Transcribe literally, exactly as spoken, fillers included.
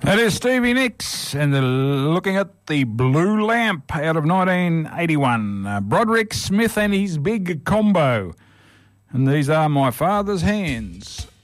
That is Stevie Nicks, and they're looking at the Blue Lamp out of nineteen eighty-one. Uh, Broderick Smith and his Big Combo. And these are My Father's Hands.